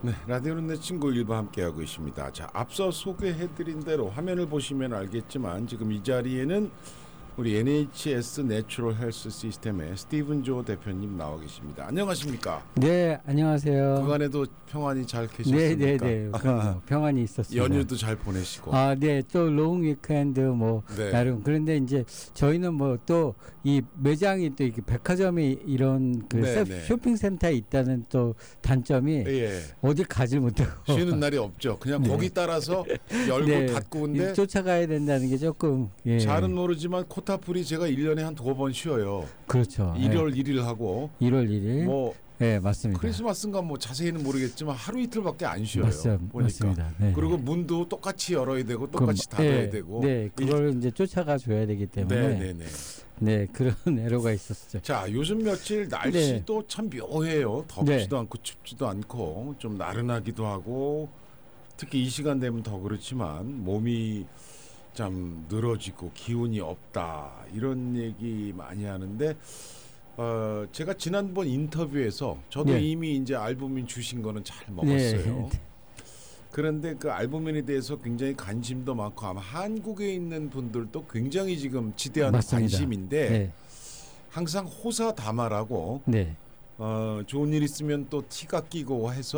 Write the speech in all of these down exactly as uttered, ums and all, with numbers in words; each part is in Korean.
네, 라디오는 내 친구 일부 함께하고 있습니다. 자, 앞서 소개해드린 대로 화면을 보시면 알겠지만 지금 이 자리에는 우리 엔에이치에스 내추럴 헬스 시스템의 스티븐 조 대표님 나와 계십니다. 안녕하십니까? 네, 안녕하세요. 그간에도 평안히 잘 계셨습니까? 네, 네, 네. 그럼요. 평안히 있었습니다. 연휴도 잘 보내시고. 아, 네. 또 롱 위크엔드 뭐 네. 나름. 그런데 이제 저희는 뭐 또 이 매장이 또 이렇게 백화점이 이런 그 네, 네. 쇼핑센터에 있다는 또 단점이 예. 어디 가질 못하고 쉬는 날이 없죠. 그냥 네. 거기 따라서 열고 네. 닫고 근데 쫓아가야 된다는 게 조금 예. 잘은 모르지만 코타풀이 제가 일 년에 한 두 번 쉬어요. 그렇죠. 일월 네. 일 일 하고 일월 일 일. 뭐 네, 맞습니다. 크리스마스인가 뭐 자세히는 모르겠지만 하루 이틀밖에 안 쉬어요. 맞습, 보니까. 맞습니다. 네. 그리고 문도 똑같이 열어야 되고 똑같이 그, 닫아야 네, 되고. 네, 그걸 이제 쫓아가 줘야 되기 때문에. 네, 네, 네. 네, 그런 애로가 있었죠. 자, 요즘 며칠 날씨도 네. 참 묘해요. 덥지도 네. 않고 춥지도 않고 좀 나른하기도 하고 특히 이 시간 되면 더 그렇지만 몸이 참 늘어지고 기운이 없다 이런 얘기 많이 하는데 어, 제가 지난번 인터뷰에서 저도 네. 이미 이제 알부민 주신 거는 잘 먹었어요. 네. 그런데 그 알부민에 대해서 굉장히 관심도 많고 아마 한국에 있는 분들도 굉장히 지금 지대한 맞습니다. 관심인데 네. 항상 호사다마라고 네. 어, 좋은 일 있으면 또 티가 끼고 해서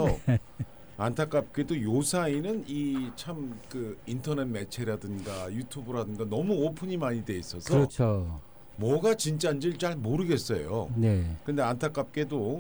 안타깝게도 요사이는 이 참 그 인터넷 매체라든가 유튜브라든가 너무 오픈이 많이 돼 있어서 그렇죠. 뭐가 진짜인지 잘 모르겠어요. 네. 근데 안타깝게도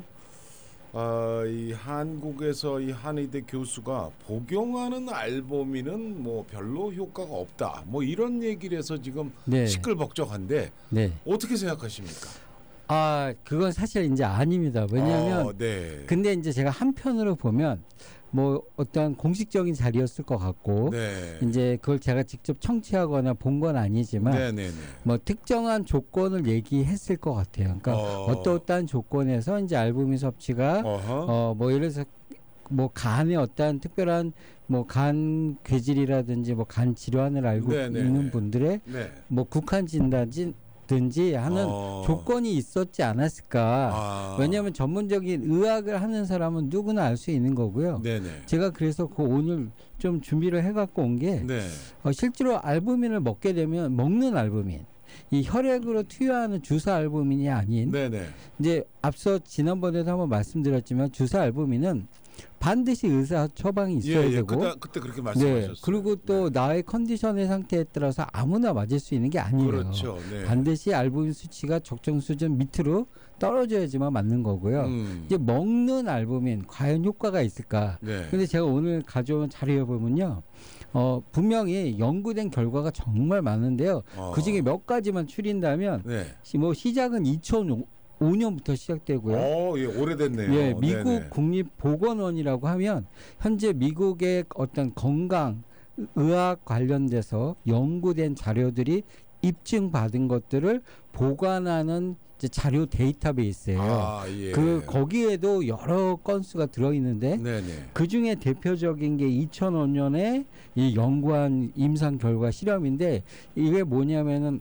어, 이 한국에서 이 한의대 교수가 복용하는 알부민은 뭐 별로 효과가 없다. 뭐 이런 얘기를 해서 지금 네. 시끌벅적한데 네. 어떻게 생각하십니까? 아, 그건 사실 이제 아닙니다. 왜냐하면 어, 네. 근데 이제 제가 한편으로 보면 뭐 어떤 공식적인 자리였을 것 같고 네. 이제 그걸 제가 직접 청취하거나 본 건 아니지만 네, 네, 네. 뭐 특정한 조건을 얘기했을 것 같아요. 그러니까 어. 어떠어떠한 조건에서 이제 알부민 섭취가 어 뭐 예를 들어서 뭐 간에 어떠한 특별한 뭐 간 괴질이라든지 뭐 간 질환을 알고 네, 네, 있는 네. 분들의 네. 뭐 국한 진단지 든지 하는 어. 조건이 있었지 않았을까. 아. 왜냐하면 전문적인 의학을 하는 사람은 누구나 알 수 있는 거고요. 네네. 제가 그래서 그 오늘 좀 준비를 해갖고 온 게 네. 어, 실제로 알부민을 먹게 되면 먹는 알부민, 이 혈액으로 투여하는 주사 알부민이 아닌 네네. 이제 앞서 지난번에도 한번 말씀드렸지만 주사 알부민은 반드시 의사 처방이 있어야 예, 예. 되고 그때, 그때 그렇게 말씀하셨어요. 네, 그리고 또 네. 나의 컨디션의 상태에 따라서 아무나 맞을 수 있는 게 아니에요. 그렇죠. 네. 반드시 알부민 수치가 적정 수준 밑으로 떨어져야지만 맞는 거고요. 음. 이제 먹는 알부민 과연 효과가 있을까? 네. 근데 제가 오늘 가져온 자료에 보면요. 어, 분명히 연구된 결과가 정말 많은데요. 어. 그중에 몇 가지만 추린다면 네. 시- 뭐 시작은 이천오 년부터 시작되고요. 어, 예, 오래됐네요. 예, 미국 네네. 국립보건원이라고 하면 현재 미국의 어떤 건강 의학 관련돼서 연구된 자료들이 입증받은 것들을 보관하는 이제 자료 데이터베이스예요. 아, 예. 그 거기에도 여러 건수가 들어 있는데 네네. 그 중에 대표적인 게 이천오 년에 이 연구한 임상 결과 실험인데 이게 뭐냐면은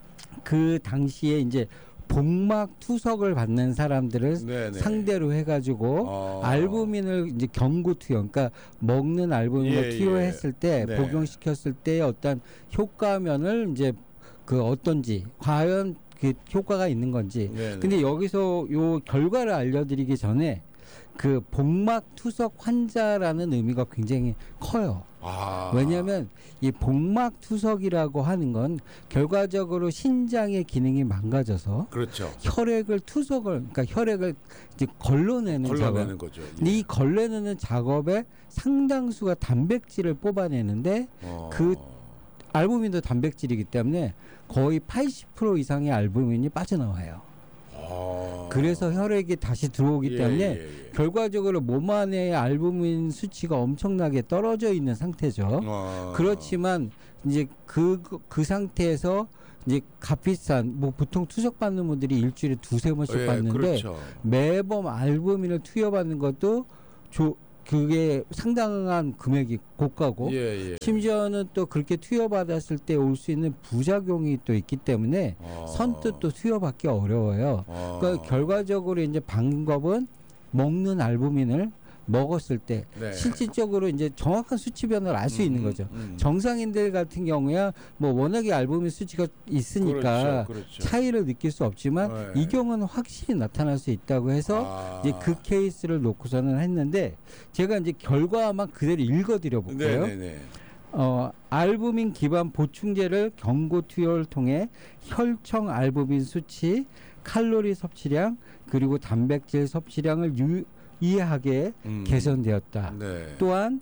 그 당시에 이제 복막 투석을 받는 사람들을 네네. 상대로 해가지고 어. 알부민을 이제 경구 투여, 그러니까 먹는 알부민을 예, 투여했을 때 네. 복용시켰을 때의 어떤 효과면을 이제 그 어떤지 과연 그 효과가 있는 건지. 네네. 근데 여기서 요 결과를 알려드리기 전에 그 복막 투석 환자라는 의미가 굉장히 커요. 아. 왜냐하면 이 복막 투석이라고 하는 건 결과적으로 신장의 기능이 망가져서 그렇죠. 혈액을 투석을 그러니까 혈액을 이제 걸러내는 걸러내는 작업. 거죠. 예. 근데 이 걸러내는 작업에 상당수가 단백질을 뽑아내는데 어. 그 알부민도 단백질이기 때문에 거의 팔십 퍼센트 이상의 알부민이 빠져나와요. 아. 그래서 혈액이 다시 들어오기 예, 때문에 예, 예. 결과적으로 몸 안에 알부민 수치가 엄청나게 떨어져 있는 상태죠. 아. 그렇지만 이제 그, 그, 그 상태에서 이제 값비싼 뭐 보통 투석받는 분들이 일주일에 두세 번씩 예, 받는데 그렇죠. 매번 알부민을 투여받는 것도 조, 그게 상당한 금액이 고가고 예, 예. 심지어는 또 그렇게 투여받았을 때 올 수 있는 부작용이 또 있기 때문에 아. 선뜻 또 투여받기 어려워요. 아. 그러니까 결과적으로 이제 방법은 먹는 알부민을 먹었을 때 네. 실질적으로 이제 정확한 수치 변화를 알 수 음, 있는 거죠. 음. 정상인들 같은 경우야 뭐 워낙에 알부민 수치가 있으니까 그렇죠, 그렇죠. 차이를 느낄 수 없지만 네. 이 경우는 확실히 나타날 수 있다고 해서 아. 이제 그 케이스를 놓고서는 했는데 제가 이제 결과만 그대로 읽어드려 볼게요. 네네네. 어, 알부민 기반 보충제를 경구 투여를 통해 혈청 알부민 수치, 칼로리 섭취량 그리고 단백질 섭취량을 유의하게 음. 개선되었다. 네. 또한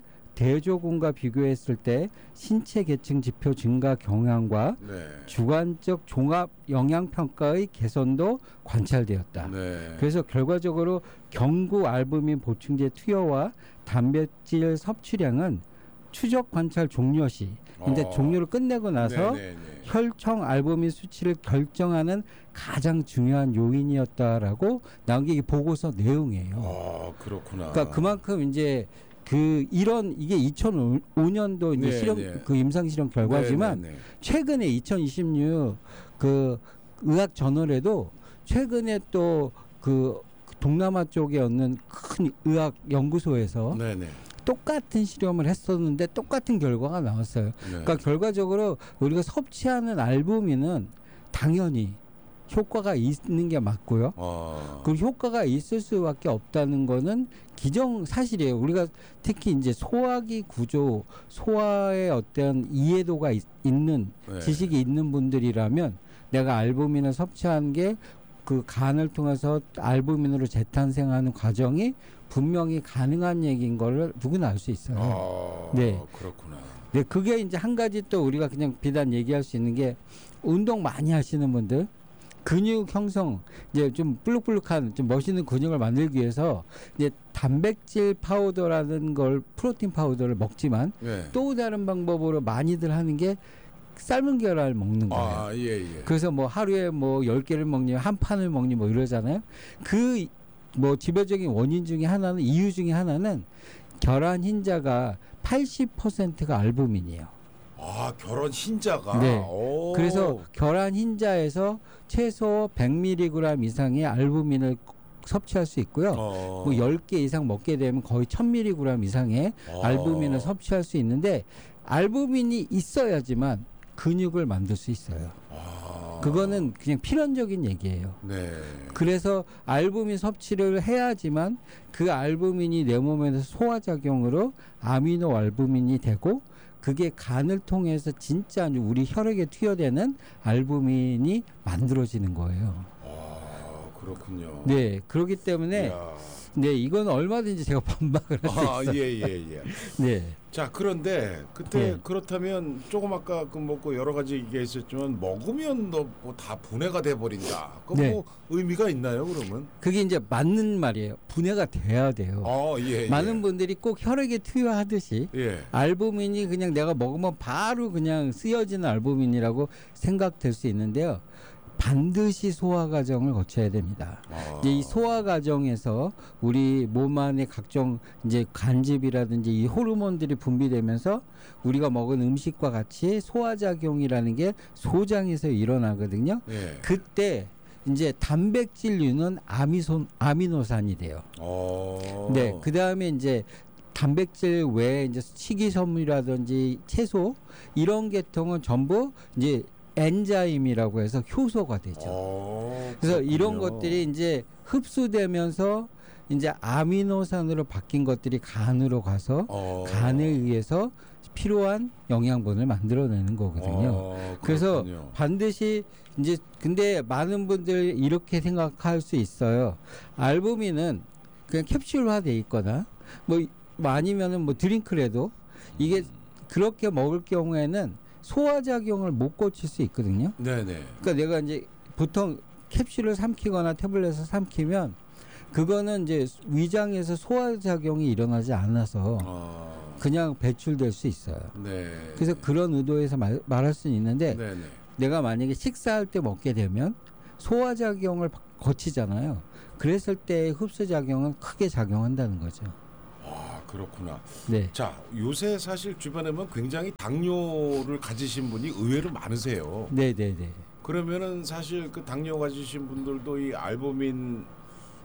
대조군과 비교했을 때 신체 계층 지표 증가 경향과 네. 주관적 종합 영양 평가의 개선도 관찰되었다. 네. 그래서 결과적으로 경구 알부민 보충제 투여와 단백질 섭취량은 추적 관찰 종료 시 이제 어. 종료를 끝내고 나서 네네네. 혈청 알부민 수치를 결정하는 가장 중요한 요인이었다라고 나온 게 이게 보고서 내용이에요. 아, 그렇구나. 그러니까 그만큼 이제 그 이런 이게 이천오 년도 이제 네, 실험 네. 그 임상 실험 결과지만 네, 네, 네. 최근에 이천이십육 그 의학 저널에도 최근에 또 그 동남아 쪽에 있는 큰 의학 연구소에서 네네. 똑같은 실험을 했었는데 똑같은 결과가 나왔어요. 네. 그러니까 결과적으로 우리가 섭취하는 알부민은 당연히 효과가 있는 게 맞고요. 어. 그 효과가 있을 수밖에 없다는 거는 기정 사실이에요. 우리가 특히 이제 소화기 구조, 소화의 어떤 이해도가 있, 있는 네. 지식이 있는 분들이라면 내가 알부민을 섭취한 게 그 간을 통해서 알부민으로 재탄생하는 과정이 분명히 가능한 얘기인 거를 누구나 알 수 있어요. 아, 네. 그렇구나. 네, 그게 이제 한 가지 또 우리가 그냥 비단 얘기할 수 있는 게 운동 많이 하시는 분들 근육 형성 이제 좀 불룩불룩한 좀 멋있는 근육을 만들기 위해서 이제 단백질 파우더라는 걸 프로틴 파우더를 먹지만 네. 또 다른 방법으로 많이들 하는 게 삶은 계란을 먹는 거예요. 아, 예, 예. 그래서 뭐 하루에 뭐 열 개를 먹니 한 판을 먹니 뭐 이러잖아요. 그 뭐 지배적인 원인 중에 하나는 이유 중에 하나는 결한 흰자가 팔십 퍼센트가 알부민이에요. 아, 결혼 흰자가. 네. 오. 그래서 결한 흰자에서 최소 백 밀리그램 이상의 알부민을 섭취할 수 있고요. 어. 뭐 열 개 이상 먹게 되면 거의 천 밀리그램 이상의 어. 알부민을 섭취할 수 있는데 알부민이 있어야지만 근육을 만들 수 있어요. 아. 그거는 그냥 필연적인 얘기예요. 네. 그래서 알부민 섭취를 해야지만 그 알부민이 내 몸에서 소화작용으로 아미노 알부민이 되고 그게 간을 통해서 진짜 우리 혈액에 투여되는 알부민이 만들어지는 거예요. 아, 그렇군요. 네, 그렇기 때문에 이야. 네, 이건 얼마든지 제가 반박을 할 수 아, 있어요. 예, 예, 예. 네, 자, 그런데 그때 네. 그렇다면 조금 아까 그 먹고 여러 가지 얘기했었지만 먹으면 너뭐다 분해가 돼 버린다. 그 네. 뭐 의미가 있나요, 그러면? 그게 이제 맞는 말이에요. 분해가 돼야 돼요. 아, 예. 많은 예. 분들이 꼭 혈액에 투여하듯이 예. 알부민이 그냥 내가 먹으면 바로 그냥 쓰여지는 알부민이라고 생각될 수 있는데요. 반드시 소화 과정을 거쳐야 됩니다. 아. 이제 이 소화 과정에서 우리 몸 안에 각종 이제 간즙이라든지 이 호르몬들이 분비되면서 우리가 먹은 음식과 같이 소화 작용이라는 게 소장에서 일어나거든요. 예. 그때 이제 단백질류는 아미손 아미노산이 돼요. 어. 네, 그 다음에 이제 단백질 외에 이제 식이섬유라든지 채소 이런 계통은 전부 이제 엔자임이라고 해서 효소가 되죠. 어, 그래서 그렇군요. 이런 것들이 이제 흡수되면서 이제 아미노산으로 바뀐 것들이 간으로 가서 어. 간에 의해서 필요한 영양분을 만들어내는 거거든요. 어, 그래서 그렇군요. 반드시 이제 근데 많은 분들 이렇게 생각할 수 있어요. 알부민은 그냥 캡슐화돼 있거나 뭐, 뭐 아니면은 뭐 드링크라도 이게 그렇게 먹을 경우에는 소화작용을 못 고칠 수 있거든요. 네네. 그러니까 내가 이제 보통 캡슐을 삼키거나 태블릿을 삼키면 그거는 이제 위장에서 소화작용이 일어나지 않아서 어. 그냥 배출될 수 있어요. 네. 그래서 그런 의도에서 말, 말할 수는 있는데 네네. 내가 만약에 식사할 때 먹게 되면 소화작용을 거치잖아요. 그랬을 때 흡수작용은 크게 작용한다는 거죠. 아, 그렇구나. 네. 자, 요새 사실 주변에 보면 굉장히 당뇨를 가지신 분이 의외로 많으세요. 네, 네, 네. 그러면은 사실 그 당뇨 가지신 분들도 이 알부민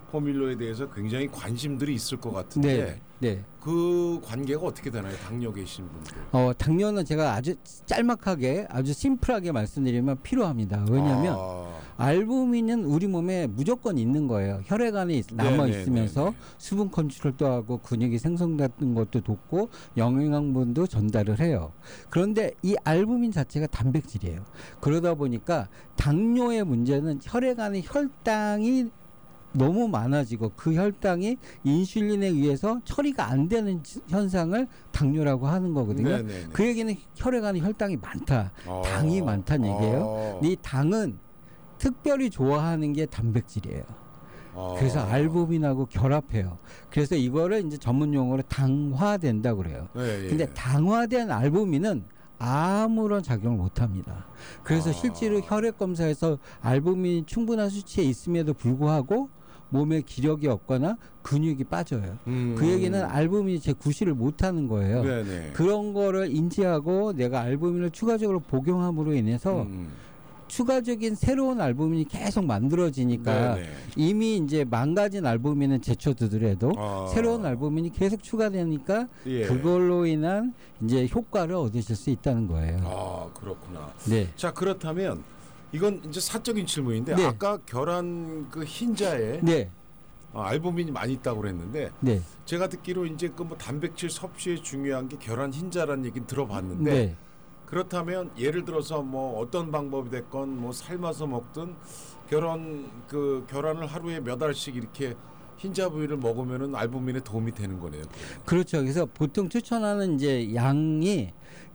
포뮬러에 대해서 굉장히 관심들이 있을 것 같은데 네, 네. 그 관계가 어떻게 되나요? 당뇨 계신 분들. 어, 당뇨는 제가 아주 짤막하게 아주 심플하게 말씀드리면 필요합니다. 왜냐하면 아. 알부민은 우리 몸에 무조건 있는 거예요. 혈액 안에 남아 네네네네. 있으면서 수분 컨트롤도 하고 근육이 생성되는 것도 돕고 영양분도 전달을 해요. 그런데 이 알부민 자체가 단백질이에요. 그러다 보니까 당뇨의 문제는 혈액 안에 혈당이 너무 많아지고 그 혈당이 인슐린에 의해서 처리가 안 되는 현상을 당뇨라고 하는 거거든요. 네네네. 그 얘기는 혈액 안에 혈당이 많다, 어. 당이 많다는 얘기예요. 어. 이 당은 특별히 좋아하는 게 단백질이에요. 어. 그래서 알부민하고 결합해요. 그래서 이거를 이제 전문 용어로 당화된다고 그래요. 네, 예. 근데 당화된 알부민은 아무런 작용을 못합니다. 그래서 아. 실제로 혈액 검사에서 알부민이 충분한 수치에 있음에도 불구하고 몸에 기력이 없거나 근육이 빠져요. 음. 그 얘기는 알부민이 제 구실을 못하는 거예요. 네네. 그런 거를 인지하고 내가 알부민을 추가적으로 복용함으로 인해서 음. 추가적인 새로운 알부민이 계속 만들어지니까 네네. 이미 이제 망가진 알부민은 제쳐두더라도 아. 새로운 알부민이 계속 추가되니까 예. 그걸로 인한 이제 효과를 얻으실 수 있다는 거예요. 아 그렇구나. 네. 자 그렇다면 이건 이제 사적인 질문인데 네. 아까 결한 그 흰자에 네. 어, 알부민이 많이 있다고 그랬는데 네. 제가 듣기로 이제 그 뭐 단백질 섭취에 중요한 게 결한 흰자라는 얘기는 들어봤는데 네. 그렇다면 예를 들어서 뭐 어떤 방법이 됐건 뭐 삶아서 먹든 결한 그 결한을 하루에 몇 알씩 이렇게 흰자 부위를 먹으면은 알부민에 도움이 되는 거네요. 그렇죠. 그래서 보통 추천하는 이제 양이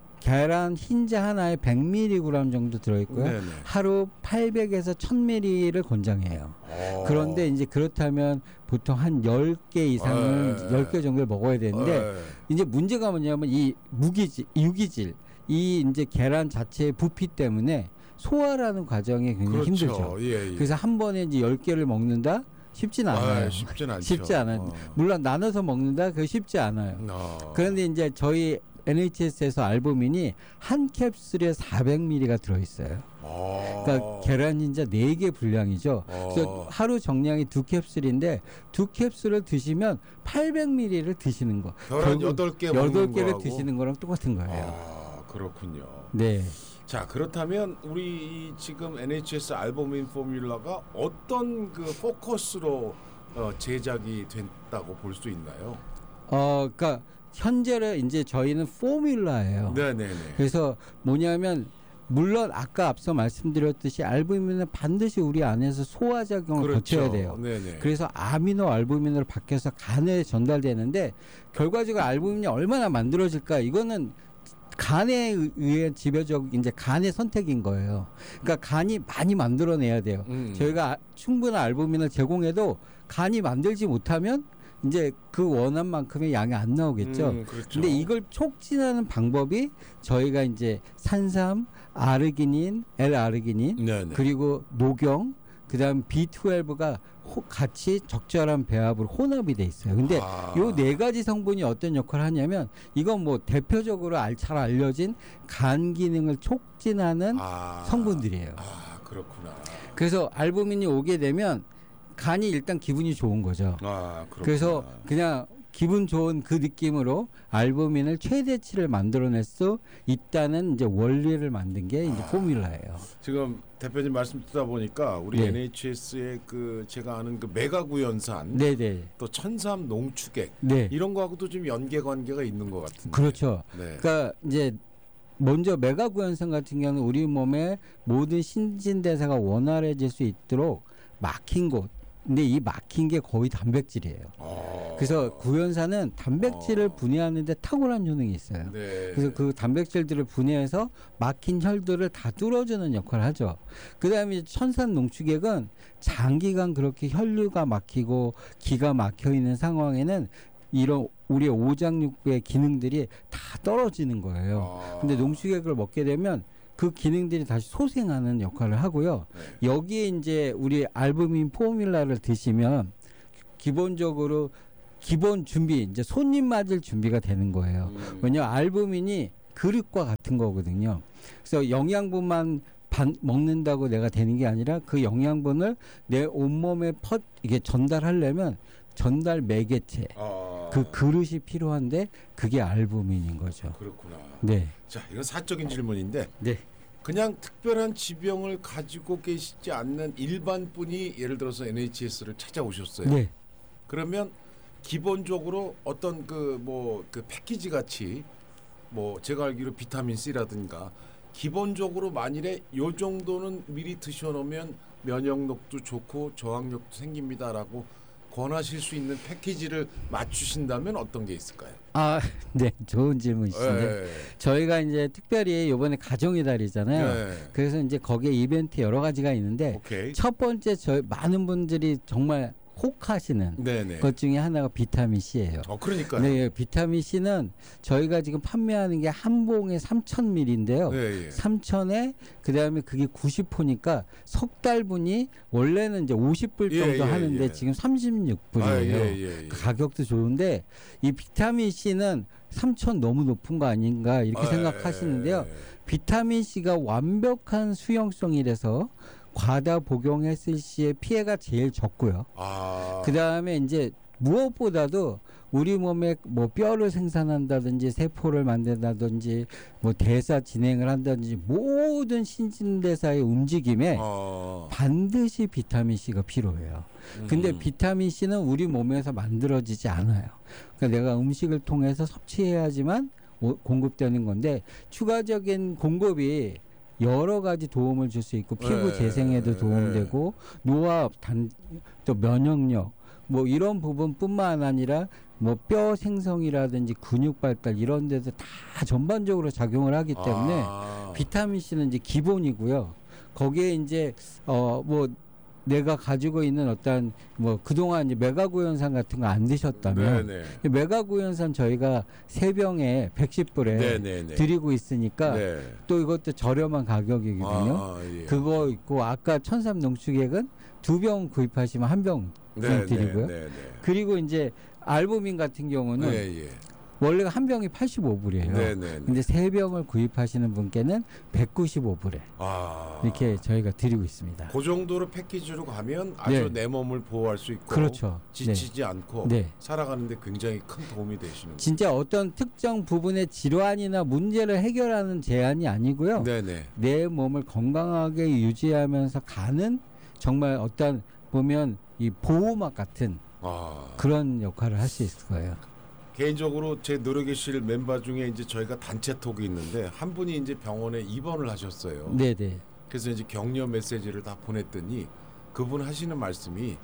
계란 흰자 하나에 백 밀리그램 정도 들어있고요. 네네. 하루 팔백에서 천 밀리리터를 권장해요. 어. 그런데 이제 그렇다면 보통 한 열 개 이상을 에. 열 개 정도를 먹어야 되는데 에. 이제 문제가 뭐냐면 이 무기질, 유기질, 이 이제 계란 자체의 부피 때문에 소화라는 과정이 굉장히 그렇죠. 힘들죠. 예, 예. 그래서 한 번에 이제 열 개를 먹는다? 쉽진 않아요. 아, 쉽진 않죠. 쉽지 않아요. 어. 물론 나눠서 먹는다? 그거 쉽지 않아요. 어. 그런데 이제 저희 엔에이치에스에서 알부민이 한 캡슐에 사백 밀리리터가 들어있어요. 어. 그러니까 계란 흰자 네 개 분량이죠. 어. 그래서 하루 정량이 두 캡슐인데 두 캡슐을 드시면 팔백 밀리리터를 드시는 거. 결한 결국 여덟 개 여덟 먹는 개를 거하고. 드시는 거랑 똑같은 거예요. 아, 그렇군요. 네. 자, 그렇다면 우리 이 지금 엔에이치에스 알부민 포뮬러가 어떤 그 포커스로 어, 제작이 됐다고 볼 수 있나요? 어, 그러니까 현재는 이제 저희는 포뮬러예요. 네, 네, 네. 그래서 뭐냐면 물론 아까 앞서 말씀드렸듯이 알부민은 반드시 우리 안에서 소화작용을 그렇죠. 거쳐야 돼요. 네, 네. 그래서 아미노 알부민으로 바뀌어서 간에 전달되는데 결과적으로 알부민이 얼마나 만들어질까 이거는 간에 의한 지배적 이제 간의 선택인 거예요. 그러니까 간이 많이 만들어내야 돼요. 음. 저희가 충분한 알부민을 제공해도 간이 만들지 못하면 이제 그 원한 만큼의 양이 안 나오겠죠. 음, 그렇죠. 근데 이걸 촉진하는 방법이 저희가 이제 산삼, 아르기닌, L-아르기닌, 네, 네. 그리고 녹용, 그다음 비 트웰브가 호, 같이 적절한 배합으로 혼합이 돼 있어요. 근데 아. 요 네 가지 성분이 어떤 역할을 하냐면 이건 뭐 대표적으로 알, 잘 알려진 간 기능을 촉진하는 아. 성분들이에요. 아, 그렇구나. 그래서 알부민이 오게 되면 간이 일단 기분이 좋은 거죠. 아, 그렇구나. 그래서 그냥 기분 좋은 그 느낌으로 알부민을 최대치를 만들어낼 수 있다는 이제 원리를 만든 게 이제 아. 포뮬러예요. 지금 대표님 말씀 듣다 보니까 우리 네. 엔에이치에스의 그 제가 아는 그 메가구연산 네네. 또 천삼 농축액 네. 이런 거하고도 좀 연계 관계가 있는 것 같은데. 그렇죠. 네. 그러니까 이제 먼저 메가구연산 같은 경우는 우리 몸의 모든 신진대사가 원활해질 수 있도록 막힌 곳. 근데 이 막힌 게 거의 단백질이에요. 어. 그래서 구연산은 단백질을 어. 분해하는데 탁월한 효능이 있어요. 네. 그래서 그 단백질들을 분해해서 막힌 혈들을 다 뚫어주는 역할을 하죠. 그다음에 천산 농축액은 장기간 그렇게 혈류가 막히고 기가 막혀 있는 상황에는 이런 우리의 오장육부의 기능들이 다 떨어지는 거예요. 아. 근데 농축액을 먹게 되면 그 기능들이 다시 소생하는 역할을 하고요. 네. 여기에 이제 우리 알부민 포뮬라를 드시면 기본적으로 기본 준비 이제 손님 맞을 준비가 되는 거예요. 음. 왜냐 알부민이 그릇과 같은 거거든요. 그래서 영양분만 반, 먹는다고 내가 되는 게 아니라 그 영양분을 내 온몸에 퍼 이게 전달하려면 전달 매개체 아. 그 그릇이 필요한데 그게 알부민인 거죠. 그렇구나. 네. 자, 이건 사적인 질문인데 네. 그냥 특별한 지병을 가지고 계시지 않는 일반 분이 예를 들어서 엔에이치에스를 찾아오셨어요. 네. 그러면 기본적으로 어떤 그 뭐 그 패키지 같이 뭐 제가 알기로 비타민 C라든가 기본적으로 만일에 요 정도는 미리 드셔놓으면 면역력도 좋고 저항력도 생깁니다라고 권하실 수 있는 패키지를 맞추신다면 어떤 게 있을까요? 아, 네, 좋은 질문이신데 네. 저희가 이제 특별히 이번에 가정의 달이잖아요. 네. 그래서 이제 거기에 이벤트 여러 가지가 있는데 오케이. 첫 번째 저희 많은 분들이 정말 혹하시는 네네. 것 중에 하나가 비타민 C예요. 어, 그러니까요. 네, 비타민 C는 저희가 지금 판매하는 게 한 봉에 삼천 밀리리터인데요. 네, 예. 삼천에 그다음에 그게 구십 호니까 석 달분이 원래는 이제 오십 불 예, 정도 예, 하는데 예. 지금 삼십육 불이에요. 아, 예, 예, 예. 가격도 좋은데 이 비타민 C는 삼천 너무 높은 거 아닌가 이렇게 아, 생각하시는데요. 예, 예. 비타민 C가 완벽한 수용성이라서 과다 복용했을 시에 피해가 제일 적고요. 아. 그 다음에 이제 무엇보다도 우리 몸에 뭐 뼈를 생산한다든지 세포를 만든다든지 뭐 대사 진행을 한다든지 모든 신진대사의 움직임에 어. 반드시 비타민 C가 필요해요. 근데 음. 비타민 C는 우리 몸에서 만들어지지 않아요. 그러니까 내가 음식을 통해서 섭취해야지만 오, 공급되는 건데 추가적인 공급이 여러 가지 도움을 줄 수 있고 피부 네, 재생에도 도움되고 노화 단, 또 면역력 뭐 이런 부분뿐만 아니라 뭐 뼈 생성이라든지 근육 발달 이런 데서 다 전반적으로 작용을 하기 때문에 아. 비타민 C는 이제 기본이고요. 거기에 이제 어 뭐 내가 가지고 있는 어떤 뭐 그동안 이제 메가구연산 같은 거 안 드셨다면 네네. 메가구연산 저희가 세 병에 백십 불에 네네네. 드리고 있으니까 네. 또 이것도 저렴한 가격이거든요. 아, 예. 그거 있고 아까 천삼 농축액은 두 병 구입하시면 한 병 네, 드리고요. 네, 네, 네. 그리고 이제 알부민 같은 경우는 네, 예. 원래가 한 병이 팔십오 불이에요. 네, 네, 네. 근데 세 병을 구입하시는 분께는 백구십오 불에 아. 이렇게 저희가 드리고 있습니다. 그 정도로 패키지로 가면 아주 네. 내 몸을 보호할 수 있고 그렇죠. 지치지 않고 네. 살아가는데 굉장히 큰 도움이 되시는 진짜 어떤 특정 부분의 질환이나 문제를 해결하는 제안이 아니고요. 거예요. 네네. 내 몸을 건강하게 유지하면서 가는 정말 어떤 보면 이 보호막 같은 아. 그런 역할을 할 수 있을 거예요. 개인적으로 제 노력의실 멤버 중에 이제 저희가 단체 톡이 있는데 한 분이 이제 병원에 입원을 하셨어요. 네네. 그래서 이제 격려 메시지를 다 보냈더니 그분 하시는 말씀이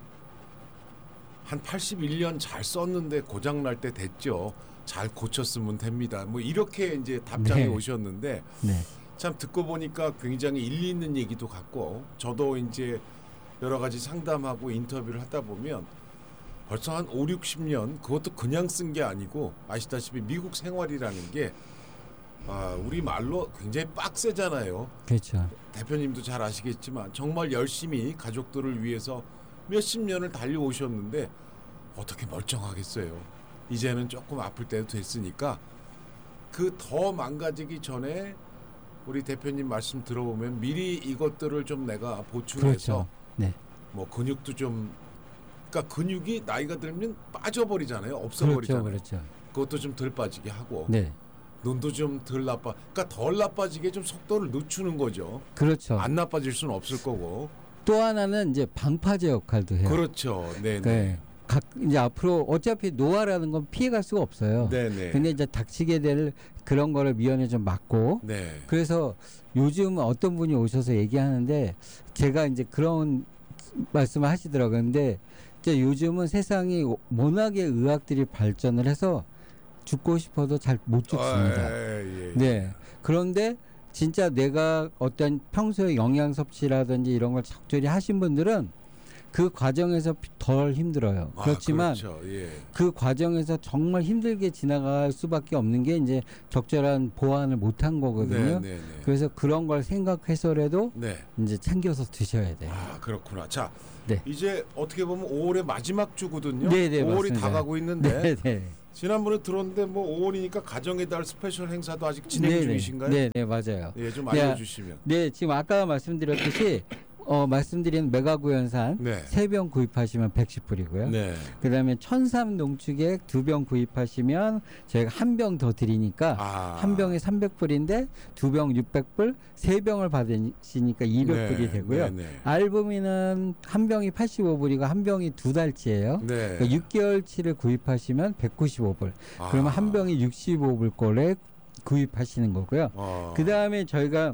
한 팔십일 년 잘 썼는데 고장 날 때 됐죠. 잘 고쳤으면 됩니다. 뭐 이렇게 이제 답장이 네. 오셨는데 네. 참 듣고 보니까 굉장히 일리 있는 얘기도 같고 저도 이제 여러 가지 상담하고 인터뷰를 하다 보면 벌써 한 오, 육십 년 그것도 그냥 쓴 게 아니고 아시다시피 미국 생활이라는 게 아, 우리 말로 굉장히 빡세잖아요. 그렇죠. 대표님도 잘 아시겠지만 정말 열심히 가족들을 위해서 몇십 년을 달려오셨는데 어떻게 멀쩡하겠어요. 이제는 조금 아플 때도 됐으니까 그 더 망가지기 전에 우리 대표님 말씀 들어보면 미리 이것들을 좀 내가 보충해서 그렇죠. 네. 뭐 근육도 좀 그러니까 근육이 나이가 들면 빠져버리잖아요. 그렇죠. 없어버리잖아요. 그렇죠. 그것도 좀 덜 빠지게 하고 네. 눈도 좀 덜 나빠. 그러니까 덜 나빠지게 좀 속도를 늦추는 거죠. 그렇죠. 안 나빠질 수는 없을 거고. 또 하나는 이제 방파제 역할도 해요. 그렇죠. 네네. 네. 각 이제 앞으로 어차피 노화라는 건 피해갈 수가 없어요. 네네. 근데 이제 닥치게 될 그런 거를 미연에 좀 막고 네. 그래서 요즘 어떤 분이 오셔서 얘기하는데 제가 이제 그런 말씀을 하시더라고요. 근데 이제 요즘은 세상이 워낙에 의학들이 발전을 해서 죽고 싶어도 잘 못 죽습니다. 아, 예, 예. 네. 그런데 진짜 내가 어떤 평소에 영양 섭취라든지 이런 걸 적절히 하신 분들은 그 과정에서 덜 힘들어요. 아, 그렇지만 그렇죠. 예. 그 과정에서 정말 힘들게 지나갈 수밖에 없는 게 이제 적절한 보완을 못한 거거든요. 네, 네, 네. 그래서 그런 걸 생각해서라도 네. 이제 챙겨서 드셔야 돼요. 아 그렇구나. 자, 네. 이제 어떻게 보면 오월의 마지막 주거든요. 네, 네, 오월이 맞습니다. 다 가고 있는데 네, 네. 지난번에 들었는데 뭐 오월이니까 가정의 달 스페셜 행사도 아직 진행 네네. 중이신가요? 네, 네, 맞아요. 예, 좀 알려주시면. 네, 지금 아까 말씀드렸듯이 어, 말씀드린 메가구연산 네. 세 병 구입하시면 백십 불이고요. 네. 그다음에 천삼 농축액 두 병 구입하시면 저희가 한 병 더 드리니까 아. 한 병에 삼백 불인데 두 병 육백 불, 세 병을 받으시니까 이백 불이 네, 되고요. 네, 네. 알부민은 한 병이 팔십오 불이고 한 병이 두 달치예요. 네. 그러니까 육 개월치를 구입하시면 백구십오 불. 아. 그러면 한 병이 육십오 불 꼴에 구입하시는 거고요. 어. 그다음에 저희가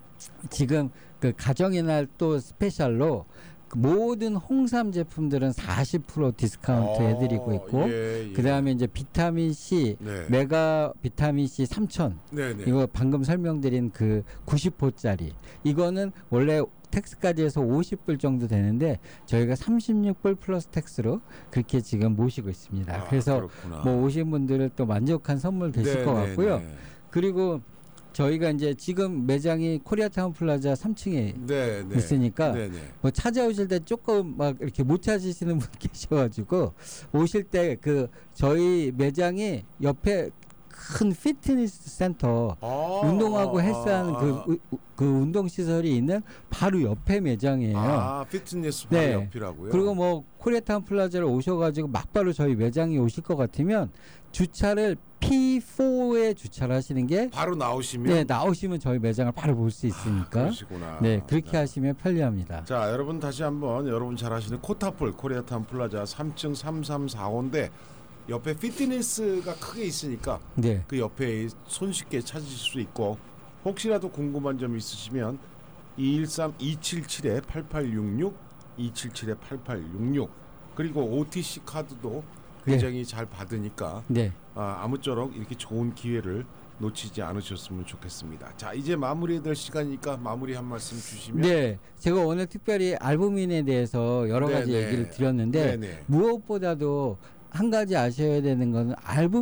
지금 그 가정의 날 또 스페셜로 그 모든 홍삼 제품들은 사십 퍼센트 디스카운트 어, 해드리고 있고, 예, 예. 그 다음에 이제 비타민 C, 네. 메가 비타민 C 삼천, 네, 네. 이거 방금 설명드린 그 구십 호짜리, 이거는 원래 텍스까지 해서 오십 불 정도 되는데 저희가 삼십육 불 플러스 텍스로 그렇게 지금 모시고 있습니다. 아, 그래서 그렇구나. 뭐 오신 분들은 또 만족한 선물 되실 네, 것 네, 같고요. 네. 그리고 저희가 이제 지금 매장이 코리아타운 플라자 삼 층에 네, 네. 있으니까 네, 네. 뭐 찾아오실 때 조금 막 이렇게 못 찾으시는 분 계셔가지고 오실 때 그 저희 매장이 옆에 큰 피트니스 센터 아, 운동하고 헬스하는 아, 그, 아. 우- 그 운동 시설이 있는 바로 옆에 매장이에요. 아, 피트니스 바로 네. 옆이라고요? 그리고 뭐 코리아타운 플라자를 오셔가지고 막바로 저희 매장에 오실 것 같으면 주차를 피 포에 주차를 하시는 게 바로 나오시면 네, 나오시면 저희 매장을 바로 볼 수 있으니까. 아, 그러시구나. 네, 그렇게 하시면 편리합니다. 자, 여러분 다시 한번 여러분 잘 아시는 코타폴 코리아타운 플라자 삼 층 삼삼사호인데 옆에 피트니스가 크게 있으니까 네. 그 옆에 손쉽게 찾으실 수 있고 혹시라도 궁금한 점 있으시면 이일삼 이칠칠 팔팔육육 이칠칠 팔팔육육 그리고 오티씨 카드도 굉장히 잘 받으니까 네. 아, 아무쪼록 이렇게 좋은 기회를 놓치지 않으셨으면 좋겠습니다. 자, 이제 마무리해야 될 시간이니까 마무리 한 말씀 주시면. 네. 제가 오늘 특별히 알부민에 대해서 여러 네, 가지 네. 얘기를 드렸는데 네, 네. 무엇보다도 한 가지 아셔야 되는 거는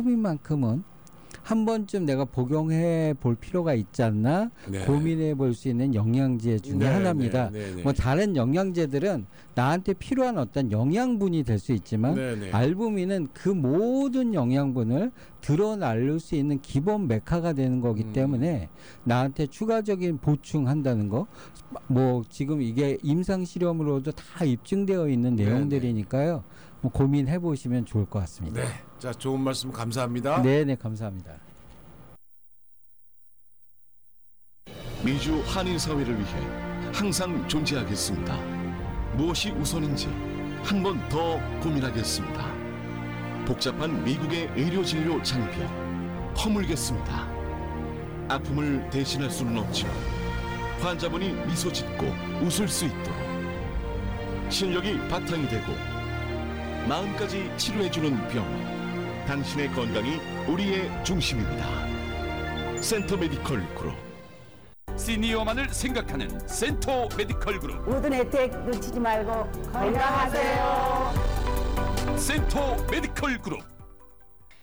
알부민만큼은 한 번쯤 내가 복용해 볼 필요가 있지 않나 네. 고민해 볼 수 있는 영양제 중에 네, 하나입니다. 네, 네, 네. 뭐 다른 영양제들은 나한테 필요한 어떤 영양분이 될 수 있지만 네, 네. 알부민은 그 모든 영양분을 드러날 수 있는 기본 메카가 되는 거기 음. 때문에 나한테 추가적인 보충한다는 거 뭐 지금 이게 임상 실험으로도 다 입증되어 있는 네, 내용들이니까요. 뭐 고민해 보시면 좋을 것 같습니다. 네. 자, 좋은 말씀 감사합니다. 네, 네, 감사합니다. 미주 한인 사회를 위해 항상 존재하겠습니다. 무엇이 우선인지 한 번 더 고민하겠습니다. 복잡한 미국의 의료 진료 장벽 허물겠습니다. 아픔을 대신할 수는 없지만 환자분이 미소 짓고 웃을 수 있도록 실력이 바탕이 되고 마음까지 치료해주는 병원, 당신의 건강이 우리의 중심입니다. 센터 메디컬 그룹. 시니어만을 생각하는 센터 메디컬 그룹 모든 혜택 놓치지 말고 건강하세요. 센터 메디컬 그룹